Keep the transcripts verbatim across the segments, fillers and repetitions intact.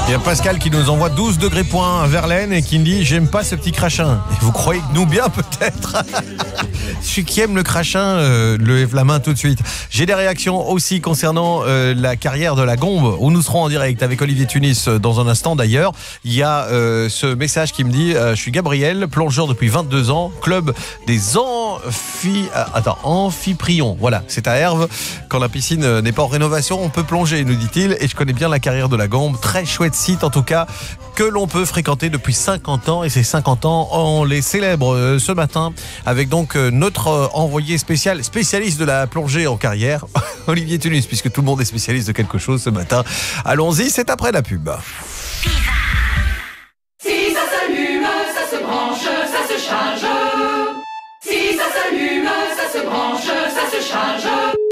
Il y a Pascal qui nous envoie douze degrés points à Verlaine et qui me dit « J'aime pas ce petit crachin ». Et vous croyez que nous bien peut-être. Celui qui aime le crachin, euh, lève la main tout de suite. J'ai des réactions aussi concernant euh, la carrière de la Gombe, où nous serons en direct avec Olivier Tunis euh, dans un instant d'ailleurs. Il y a euh, ce message qui me dit euh, « Je suis Gabriel, plongeur depuis vingt-deux ans, club des amphi... Euh, attends, Amphiprions ». Voilà, c'est à Herve. Quand la piscine euh, n'est pas en rénovation, on peut plonger, nous dit-il. Et je connais bien la carrière de la Gombe. Très chouette site en tout cas, que l'on peut fréquenter depuis cinquante ans. Et ces cinquante ans, on les célèbre euh, ce matin avec donc euh, notre euh, envoyé spécial, spécialiste de la plongée en carrière, Olivier Tunis, puisque tout le monde est spécialiste de quelque chose ce matin. Allons-y, c'est après la pub. Si ça s'allume, ça se branche, ça se charge. Si ça s'allume, ça se branche, ça se charge.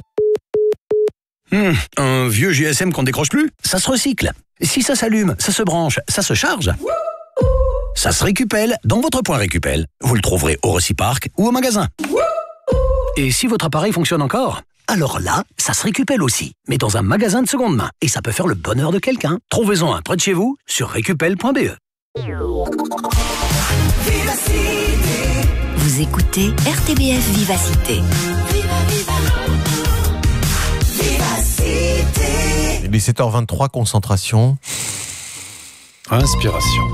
Hum, un vieux G S M qu'on décroche plus, ça se recycle. Si ça s'allume, ça se branche, ça se charge. Ça se récupère dans votre point Récupel. Vous le trouverez au Reciparc ou au magasin. Et si votre appareil fonctionne encore, alors là, ça se récupère aussi, mais dans un magasin de seconde main. Et ça peut faire le bonheur de quelqu'un. Trouvez-en un près de chez vous sur récupel point b e. Vous écoutez R T B F Vivacité. Il est sept heures vingt-trois, concentration. Inspiration.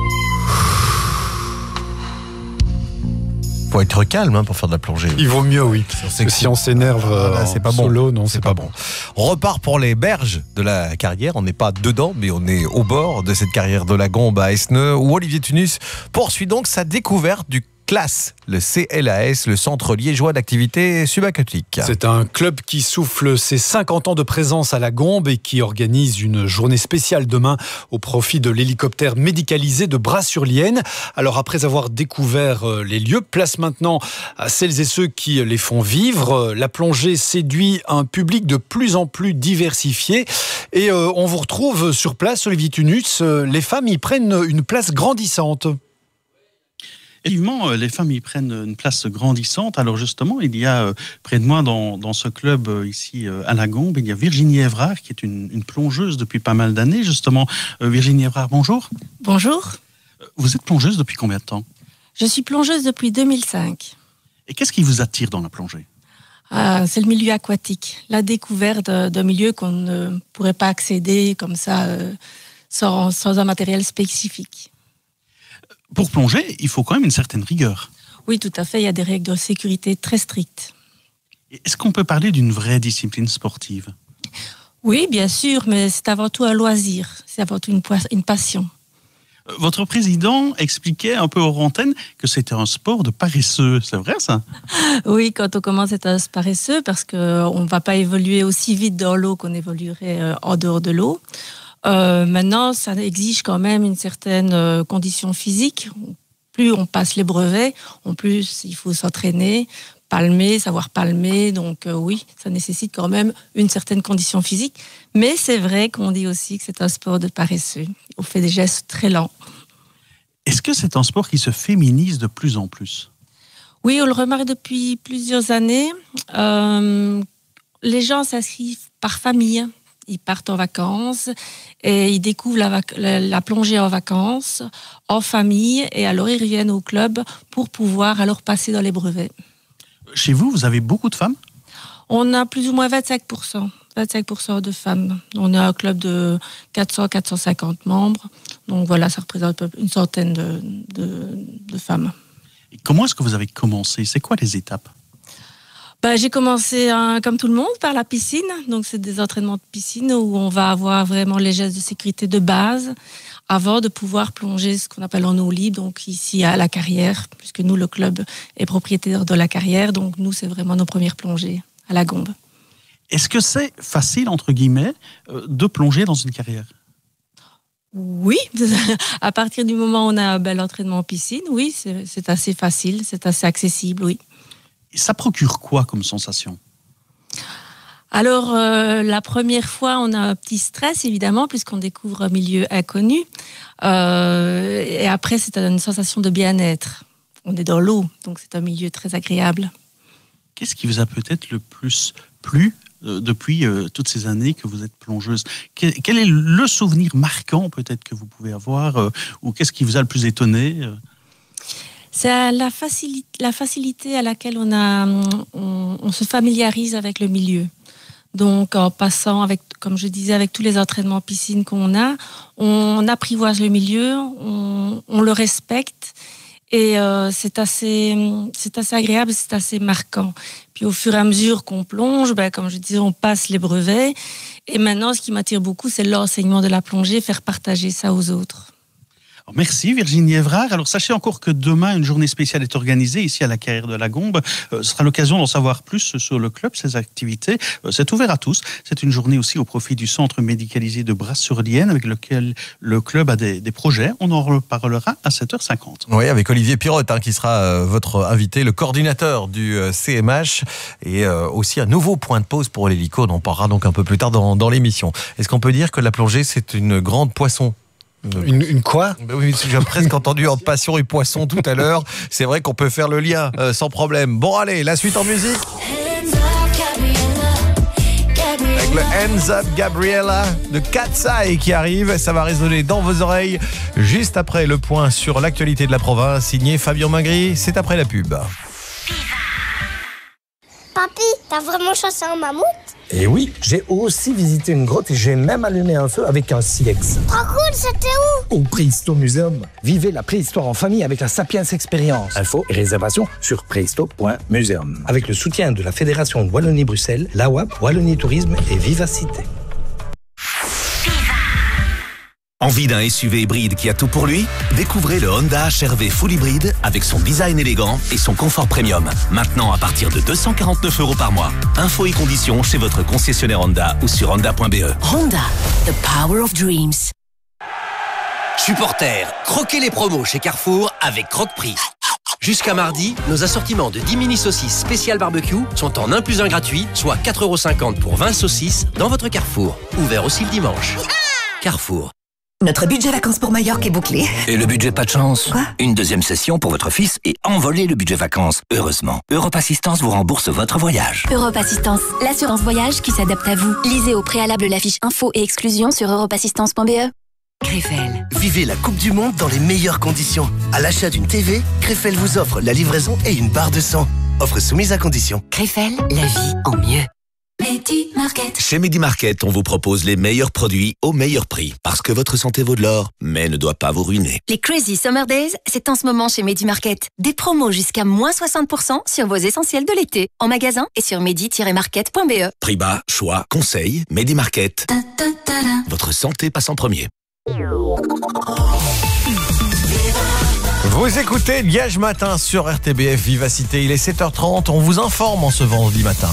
Faut être calme hein, pour faire de la plongée. Il vaut mieux, oui. Parce que si on s'énerve euh, ah, c'est pas bon. solo, non, c'est, c'est pas, pas bon. On repart pour les berges de la carrière. On n'est pas dedans, mais on est au bord de cette carrière de la Gombe à Esneux, où Olivier Tunis poursuit donc sa découverte du C L A S, le C L A S, le Centre liégeois d'activité subaquatique. C'est un club qui souffle ses cinquante ans de présence à la Gombe et qui organise une journée spéciale demain au profit de l'hélicoptère médicalisé de Bras-sur-Lienne. Alors après avoir découvert les lieux, place maintenant à celles et ceux qui les font vivre. La plongée séduit un public de plus en plus diversifié et euh, on vous retrouve sur place, Olivier Tunus. Les femmes y prennent une place grandissante. Effectivement, les femmes y prennent une place grandissante. Alors justement, il y a euh, près de moi dans, dans ce club euh, ici euh, à la Gombe, il y a Virginie Évrard qui est une, une plongeuse depuis pas mal d'années. Justement, euh, Virginie Évrard, bonjour. Bonjour. Vous êtes plongeuse depuis combien de temps? Je suis plongeuse depuis deux mille cinq. Et qu'est-ce qui vous attire dans la plongée? Ah, c'est le milieu aquatique, la découverte d'un milieu qu'on ne pourrait pas accéder comme ça euh, sans, sans un matériel spécifique. Pour plonger, il faut quand même une certaine rigueur. Oui, tout à fait. Il y a des règles de sécurité très strictes. Est-ce qu'on peut parler d'une vraie discipline sportive? Oui, bien sûr, mais c'est avant tout un loisir. C'est avant tout une, une passion. Votre président expliquait un peu hors antenne que c'était un sport de paresseux. C'est vrai, ça? Oui, quand on commence, c'est un paresseux parce qu'on ne va pas évoluer aussi vite dans l'eau qu'on évoluerait en dehors de l'eau. Euh, maintenant, ça exige quand même une certaine euh, condition physique. Plus on passe les brevets, en plus il faut s'entraîner, palmer, savoir palmer. Donc euh, oui, ça nécessite quand même une certaine condition physique. Mais c'est vrai qu'on dit aussi que c'est un sport de paresseux. On fait des gestes très lents. Est-ce que c'est un sport qui se féminise de plus en plus? Oui, on le remarque depuis plusieurs années. Euh, les gens s'inscrivent par famille. Ils partent en vacances et ils découvrent la, vac- la, la plongée en vacances, en famille, et alors ils reviennent au club pour pouvoir alors passer dans les brevets. Chez vous, vous avez beaucoup de femmes? On a plus ou moins vingt-cinq pour cent, vingt-cinq pour cent de femmes. On a un club de quatre cents à quatre cent cinquante membres, donc voilà, ça représente une centaine de, de, de femmes. Et comment est-ce que vous avez commencé? C'est quoi les étapes? Ben, j'ai commencé, hein, comme tout le monde, par la piscine. Donc, c'est des entraînements de piscine où on va avoir vraiment les gestes de sécurité de base avant de pouvoir plonger ce qu'on appelle en eau libre, donc ici à la carrière, puisque nous, le club est propriétaire de la carrière. Donc, nous, c'est vraiment nos premières plongées à la Gombe. Est-ce que c'est facile, entre guillemets, de plonger dans une carrière? Oui, à partir du moment où on a un bel entraînement en piscine, oui, c'est, c'est assez facile, c'est assez accessible, oui. Et ça procure quoi comme sensation? Alors, euh, la première fois, on a un petit stress, évidemment, puisqu'on découvre un milieu inconnu. Euh, et après, c'est une sensation de bien-être. On est dans l'eau, donc c'est un milieu très agréable. Qu'est-ce qui vous a peut-être le plus plu euh, depuis euh, toutes ces années que vous êtes plongeuse. Quel, quel est le souvenir marquant peut-être que vous pouvez avoir euh, ou qu'est-ce qui vous a le plus étonné euh C'est la facilité, la facilité à laquelle on, a, on, on se familiarise avec le milieu. Donc, en passant, avec, comme je disais, avec tous les entraînements piscine qu'on a, on apprivoise le milieu, on, on le respecte et euh, c'est assez, c'est assez agréable, c'est assez marquant. Puis au fur et à mesure qu'on plonge, ben, comme je disais, on passe les brevets. Et maintenant, ce qui m'attire beaucoup, c'est l'enseignement de la plongée, faire partager ça aux autres. Merci Virginie Évrard. Alors sachez encore que demain, une journée spéciale est organisée ici à la carrière de la Gombe. Euh, ce sera l'occasion d'en savoir plus sur le club, ses activités. Euh, c'est ouvert à tous. C'est une journée aussi au profit du centre médicalisé de Bras-sur-Lienne avec lequel le club a des, des projets. On en reparlera à sept heures cinquante. Oui, avec Olivier Pirotte hein, qui sera euh, votre invité, le coordinateur du euh, C M H et euh, aussi un nouveau point de pause pour l'hélico. On en parlera donc un peu plus tard dans, dans l'émission. Est-ce qu'on peut dire que la plongée, c'est une grande poisson ? Une, une quoi ? Ben oui, j'ai presque entendu entre passion et poisson tout à l'heure. C'est vrai qu'on peut faire le lien euh, sans problème. Bon, allez, la suite en musique. Avec le Hands Up Gabriella de Katsai qui arrive. Ça va résonner dans vos oreilles juste après le point sur l'actualité de la province. Signé Fabien Mingry. C'est après la pub. Papy, t'as vraiment chassé un mammouth ? Et oui, j'ai aussi visité une grotte et j'ai même allumé un feu avec un silex. Trop cool, c'était où ? Au Préhisto Museum. Vivez la préhistoire en famille avec la Sapiens Experience. Info et réservation sur préhisto point museum. Avec le soutien de la Fédération de Wallonie-Bruxelles, l'A W A P, Wallonie Tourisme et Vivacité. Envie d'un S U V hybride qui a tout pour lui ? Découvrez le Honda H R V Full Hybride avec son design élégant et son confort premium. Maintenant à partir de deux cent quarante-neuf euros par mois. Infos et conditions chez votre concessionnaire Honda ou sur honda point b e. Honda, the power of dreams. Supporters, croquez les promos chez Carrefour avec Croque-Prix. Jusqu'à mardi, nos assortiments de dix mini saucisses spéciales barbecue sont en un plus un gratuit, soit quatre euros cinquante pour vingt saucisses dans votre Carrefour. Ouvert aussi le dimanche. Carrefour. Notre budget vacances pour Majorque est bouclé. Et le budget pas de chance ? Quoi ? Une deuxième session pour votre fils et envoler le budget vacances. Heureusement, Europe Assistance vous rembourse votre voyage. Europe Assistance, l'assurance voyage qui s'adapte à vous. Lisez au préalable la fiche info et exclusion sur europe assistance point b e. Krefel. Vivez la Coupe du Monde dans les meilleures conditions. À l'achat d'une T V, Krefel vous offre la livraison et une barre de sang. Offre soumise à condition. Krefel, la vie en mieux. Medi Market. Chez Medi Market, on vous propose les meilleurs produits au meilleur prix. Parce que votre santé vaut de l'or, mais ne doit pas vous ruiner. Les Crazy Summer Days, c'est en ce moment chez Medi Market. Des promos jusqu'à moins soixante pour cent sur vos essentiels de l'été. En magasin et sur medi tiret market point b e. Prix bas, choix, conseils, Medi Market. Ta, ta, ta, ta. Votre santé passe en premier. Vous écoutez Liège Matin sur R T B F Vivacité. Il est sept heures trente. On vous informe en ce vendredi matin.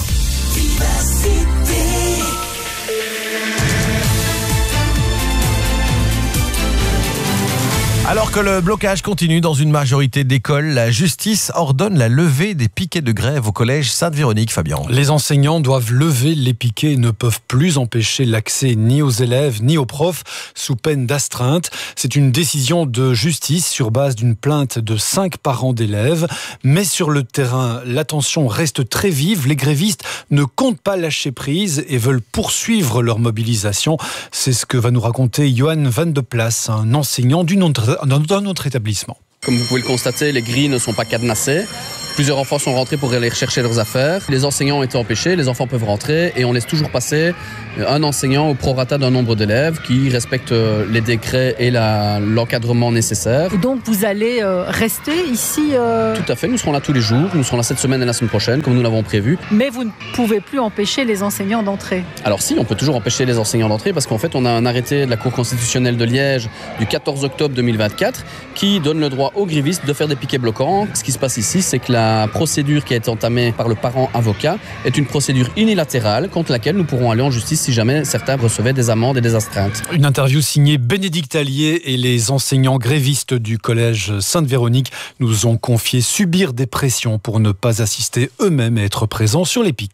Alors que le blocage continue dans une majorité d'écoles, la justice ordonne la levée des piquets de grève au collège Sainte-Véronique, Fabien. Les enseignants doivent lever les piquets et ne peuvent plus empêcher l'accès ni aux élèves ni aux profs sous peine d'astreinte. C'est une décision de justice sur base d'une plainte de cinq parents d'élèves. Mais sur le terrain, la tension reste très vive. Les grévistes ne comptent pas lâcher prise et veulent poursuivre leur mobilisation. C'est ce que va nous raconter Johan Van de Place, un enseignant d'une autre dans notre établissement. Comme vous pouvez le constater, les grilles ne sont pas cadenassées. Plusieurs enfants sont rentrés pour aller rechercher leurs affaires. Les enseignants ont été empêchés, les enfants peuvent rentrer et on laisse toujours passer un enseignant au prorata d'un nombre d'élèves qui respecte les décrets et la, l'encadrement nécessaire. Et donc vous allez euh, rester ici euh... Tout à fait, nous serons là tous les jours. Nous serons là cette semaine et la semaine prochaine, comme nous l'avons prévu. Mais vous ne pouvez plus empêcher les enseignants d'entrer. Alors si, on peut toujours empêcher les enseignants d'entrer parce qu'en fait, on a un arrêté de la Cour constitutionnelle de Liège du quatorze octobre deux mille vingt-quatre qui donne le droit aux grévistes de faire des piquets bloquants. Ce qui se passe ici, c'est que la procédure qui a été entamée par le parent avocat est une procédure unilatérale contre laquelle nous pourrons aller en justice si jamais certains recevaient des amendes et des astreintes. Une interview signée Bénédicte Allier et les enseignants grévistes du collège Sainte-Véronique nous ont confié subir des pressions pour ne pas assister eux-mêmes et être présents sur les piquets.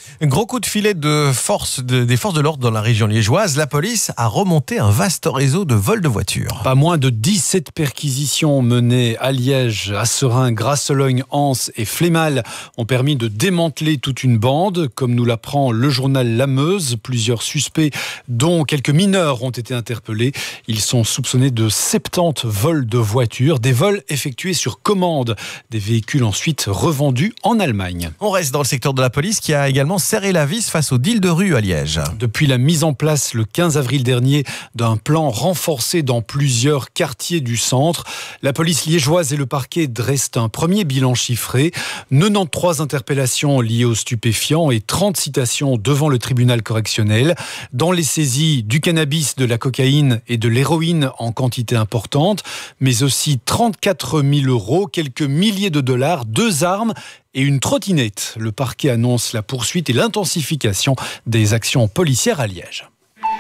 Gros coup de filet de force de, des forces de l'ordre dans la région liégeoise. La police a remonté un vaste réseau de vols de voitures. Pas moins de dix-sept perquisitions menées à Liège, à Serein, Grasselogne, Anse et Flémal ont permis de démanteler toute une bande. Comme nous l'apprend le journal La Meuse, plusieurs suspects, dont quelques mineurs, ont été interpellés. Ils sont soupçonnés de soixante-dix vols de voitures, des vols effectués sur commande, des véhicules ensuite revendus en Allemagne. On reste dans le secteur de la police qui a également serré la vis face au deal de rue à Liège. Depuis la mise en place le quinze avril dernier d'un plan renforcé dans plusieurs quartiers du centre, la police liégeoise et le parquet dressent un premier bilan chiffré. quatre-vingt-treize interpellations liées aux stupéfiants et trente citations devant le tribunal correctionnel. Dans les saisies, du cannabis, de la cocaïne et de l'héroïne en quantité importante, mais aussi trente-quatre mille euros, quelques milliers de dollars, deux armes et une trottinette. Le parquet annonce la poursuite et l'intensification des actions policières à Liège.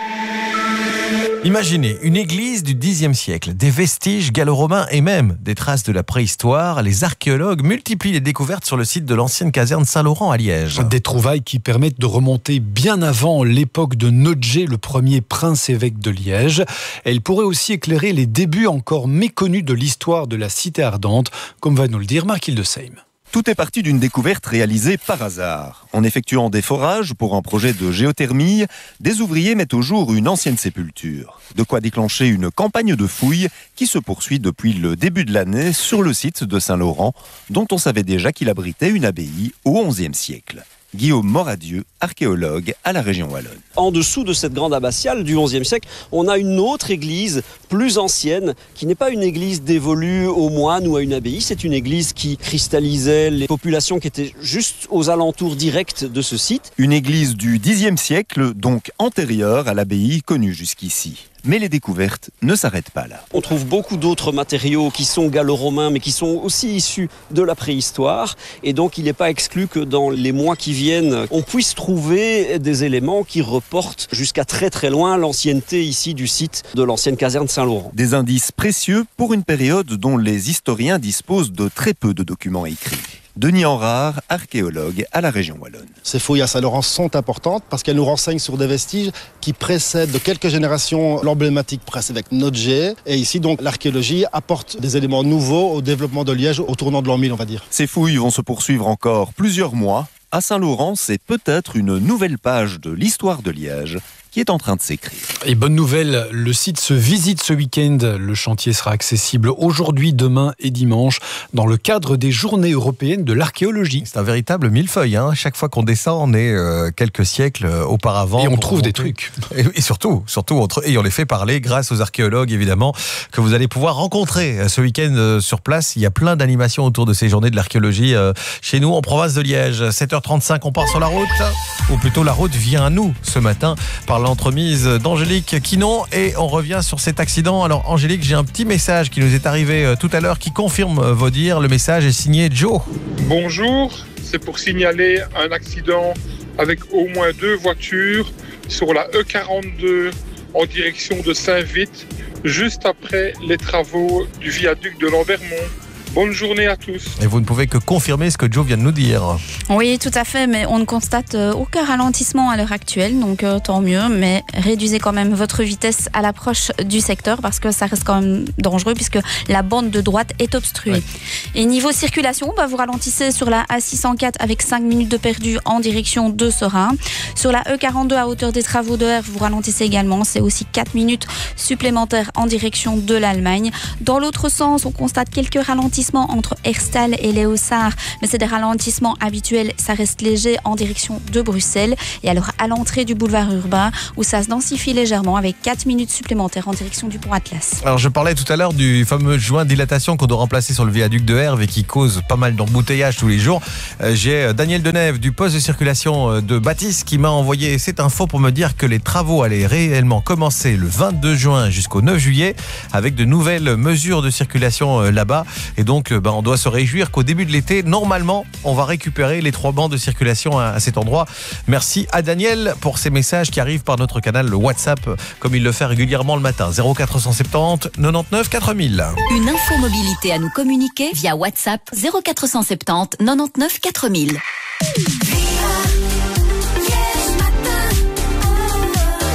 Imaginez une église du dixième siècle, des vestiges gallo-romains et même des traces de la préhistoire. Les archéologues multiplient les découvertes sur le site de l'ancienne caserne Saint-Laurent à Liège. Des trouvailles qui permettent de remonter bien avant l'époque de Nodger, le premier prince-évêque de Liège. Elles pourraient aussi éclairer les débuts encore méconnus de l'histoire de la cité ardente, comme va nous le dire Marc Hildesheim. Tout est parti d'une découverte réalisée par hasard. En effectuant des forages pour un projet de géothermie, des ouvriers mettent au jour une ancienne sépulture. De quoi déclencher une campagne de fouilles qui se poursuit depuis le début de l'année sur le site de Saint-Laurent, dont on savait déjà qu'il abritait une abbaye au onzième siècle. Guillaume Moradieu, archéologue à la région Wallonne. En dessous de cette grande abbatiale du onzième siècle, on a une autre église plus ancienne, qui n'est pas une église dévolue aux moines ou à une abbaye, c'est une église qui cristallisait les populations qui étaient juste aux alentours directs de ce site. Une église du dixième siècle, donc antérieure à l'abbaye connue jusqu'ici. Mais les découvertes ne s'arrêtent pas là. On trouve beaucoup d'autres matériaux qui sont gallo-romains, mais qui sont aussi issus de la préhistoire. Et donc, il n'est pas exclu que dans les mois qui viennent, on puisse trouver des éléments qui reportent jusqu'à très très loin l'ancienneté ici du site de l'ancienne caserne Saint-Laurent. Des indices précieux pour une période dont les historiens disposent de très peu de documents écrits. Denis Henrard, archéologue à la région Wallonne. Ces fouilles à Saint-Laurent sont importantes parce qu'elles nous renseignent sur des vestiges qui précèdent de quelques générations l'emblématique prince-évêque Nodger. Et ici, donc, l'archéologie apporte des éléments nouveaux au développement de Liège au tournant de l'an mille, on va dire. Ces fouilles vont se poursuivre encore plusieurs mois. À Saint-Laurent, c'est peut-être une nouvelle page de l'histoire de Liège qui est en train de s'écrire. Et bonne nouvelle, le site se visite ce week-end. Le chantier sera accessible aujourd'hui, demain et dimanche dans le cadre des Journées européennes de l'archéologie. C'est un véritable millefeuille. Hein. Chaque fois qu'on descend, on est euh, quelques siècles euh, auparavant. Et on trouve des trucs. Et, et surtout, surtout on, et on les fait parler grâce aux archéologues, évidemment, que vous allez pouvoir rencontrer ce week-end euh, sur place. Il y a plein d'animations autour de ces Journées de l'archéologie euh, chez nous, en province de Liège. sept heures trente-cinq, on part sur la route. Ou plutôt, la route vient à nous ce matin par l'entremise d'Angélique Quinon, et on revient sur cet accident. Alors Angélique, j'ai un petit message qui nous est arrivé tout à l'heure qui confirme vos dires. Le message est signé Joe. Bonjour, c'est pour signaler un accident avec au moins deux voitures sur la E quarante-deux en direction de Saint-Vite, juste après les travaux du viaduc de Lambermont. Bonne journée à tous. Et vous ne pouvez que confirmer ce que Joe vient de nous dire. Oui, tout à fait, mais on ne constate aucun ralentissement à l'heure actuelle, donc euh, tant mieux, mais réduisez quand même votre vitesse à l'approche du secteur parce que ça reste quand même dangereux puisque la bande de droite est obstruée. Ouais. Et niveau circulation, bah, vous ralentissez sur la A six cent quatre avec cinq minutes de perdu en direction de Serein. Sur la E quarante-deux à hauteur des travaux de R, vous ralentissez également, c'est aussi quatre minutes supplémentaires en direction de l'Allemagne. Dans l'autre sens, on constate quelques ralentissements entre Herstal et Léosard, mais c'est des ralentissements habituels, ça reste léger en direction de Bruxelles. Et alors à l'entrée du boulevard urbain où ça se densifie légèrement avec quatre minutes supplémentaires en direction du pont Atlas. Alors je parlais tout à l'heure du fameux joint de dilatation qu'on doit remplacer sur le viaduc de Herve et qui cause pas mal d'embouteillages tous les jours. J'ai Daniel Denève du poste de circulation de Baptiste qui m'a envoyé cette info pour me dire que les travaux allaient réellement commencer le vingt-deux juin jusqu'au neuf juillet avec de nouvelles mesures de circulation là-bas. Et donc, ben, on doit se réjouir qu'au début de l'été, normalement, on va récupérer les trois bancs de circulation à, à cet endroit. Merci à Daniel pour ces messages qui arrivent par notre canal, le WhatsApp, comme il le fait régulièrement le matin. zéro quatre cent soixante-dix quatre-vingt-neuf quatre mille. Une info mobilité à nous communiquer via WhatsApp zéro quatre cent soixante-dix quatre-vingt-neuf quatre mille.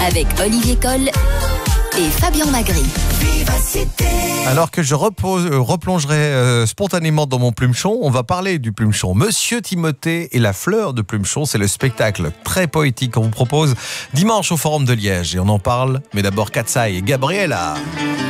avec Olivier Coll et Fabien Magri. Alors que je repose, euh, replongerai euh, spontanément dans mon plumeçon, on va parler du plumeçon. Monsieur Timothée et la fleur de plumeçon, c'est le spectacle très poétique qu'on vous propose dimanche au Forum de Liège. Et on en parle, mais d'abord Katsai et Gabriella.